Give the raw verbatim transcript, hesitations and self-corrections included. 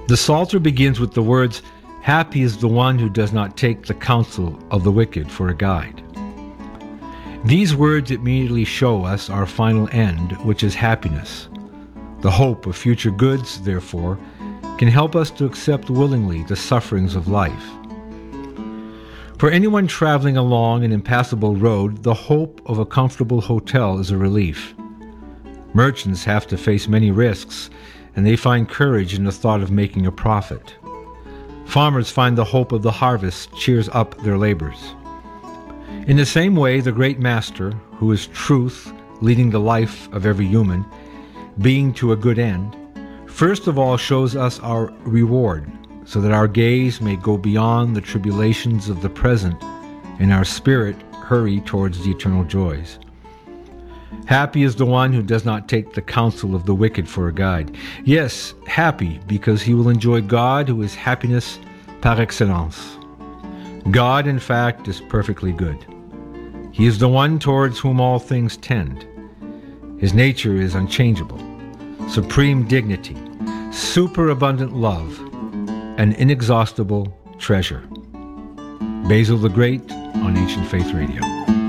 The Psalter begins with the words, "Happy is the one who does not take the counsel of the wicked for a guide." These words immediately show us our final end, which is happiness. The hope of future goods, therefore, can help us to accept willingly the sufferings of life. For anyone traveling along an impassable road, the hope of a comfortable hotel is a relief. Merchants have to face many risks, and they find courage in the thought of making a profit. Farmers find the hope of the harvest cheers up their labors. In the same way, the great Master, who is truth, leading the life of every human, being to a good end, first of all shows us our reward, so that our gaze may go beyond the tribulations of the present and our spirit hurry towards the eternal joys. Happy is the one who does not take the counsel of the wicked for a guide. Yes, happy because he will enjoy God, who is happiness par excellence. God, in fact, is perfectly good. He is the one towards whom all things tend. His nature is unchangeable, supreme dignity, superabundant love, an inexhaustible treasure. Basil the Great on Ancient Faith Radio.